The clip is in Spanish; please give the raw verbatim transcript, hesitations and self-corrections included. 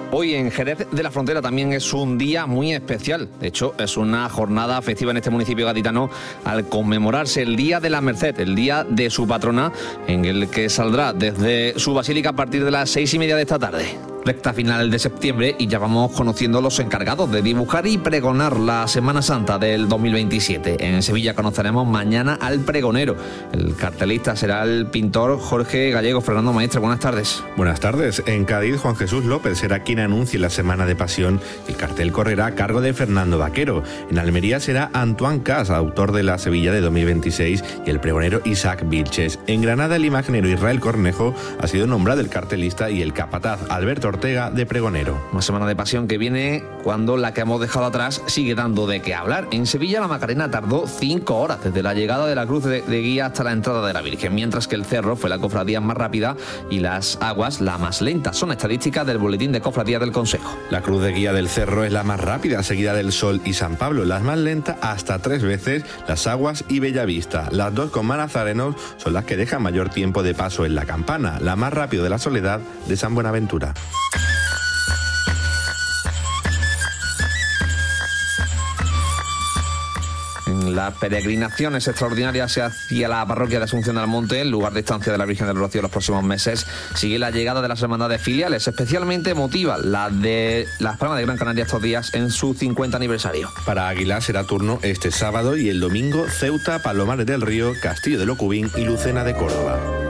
Hoy en Jerez de la Frontera también es un día muy especial. De hecho, es una jornada festiva en este municipio gaditano al conmemorarse el Día de la Merced, el día de su patrona, en el que saldrá desde su basílica a partir de las seis y media de esta tarde. Recta final de septiembre y ya vamos conociendo los encargados de dibujar y pregonar la Semana Santa del dos mil veintisiete. En Sevilla conoceremos mañana al pregonero. El cartelista será el pintor Jorge Gallego. Fernando Maestre, buenas tardes. Buenas tardes. En Cádiz, Juan Jesús López será quien anuncie la Semana de Pasión. El cartel correrá a cargo de Fernando Vaquero. En Almería será Antoine Cas, autor de la Sevilla de dos mil veintiséis, y el pregonero Isaac Vilches. En Granada, el imaginero Israel Cornejo ha sido nombrado el cartelista y el capataz Alberto Ortega de pregonero. Una Semana de Pasión que viene cuando la que hemos dejado atrás sigue dando de qué hablar. En Sevilla la Macarena tardó cinco horas desde la llegada de la cruz de, de guía hasta la entrada de la Virgen, mientras que el Cerro fue la cofradía más rápida y las aguas la más lenta. Son estadísticas del boletín de cofradía del Consejo. La cruz de guía del Cerro es la más rápida, seguida del Sol y San Pablo. Las más lentas hasta tres veces, las aguas y Bellavista. Las dos con más nazarenos son las que dejan mayor tiempo de paso en la campana. La más rápida de la Soledad de San Buenaventura. Las peregrinaciones extraordinarias hacia la parroquia de Asunción del Monte, el lugar de estancia de la Virgen del Rocío, los próximos meses. Sigue la llegada de las hermandades filiales, especialmente emotiva la de Las Palmas de Gran Canaria estos días en su cincuenta aniversario. Para Aguilar será turno este sábado y el domingo Ceuta, Palomares del Río, Castillo de Locubín y Lucena de Córdoba.